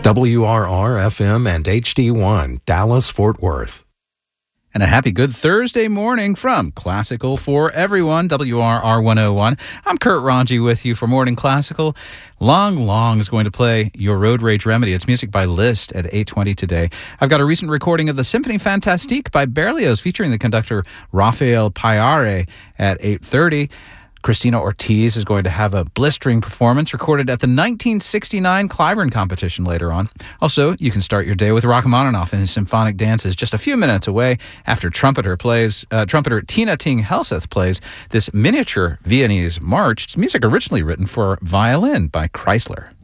WRR-FM and HD1, Dallas-Fort Worth. And a happy good Thursday morning from Classical for Everyone, WRR 101. I'm Kurt Ranji with you for Morning Classical. Long is going to play Your Road Rage Remedy. It's music by Liszt at 8:20 today. I've got a recent recording of the Symphony Fantastique by Berlioz featuring the conductor Rafael Payare at 8:30. Christina Ortiz is going to have a blistering performance recorded at the 1969 Cliburn competition later on. Also, you can start your day with Rachmaninoff and his symphonic dances just a few minutes away after trumpeter Tina Ting Helseth plays this miniature Viennese march. It's music originally written for violin by Kreisler.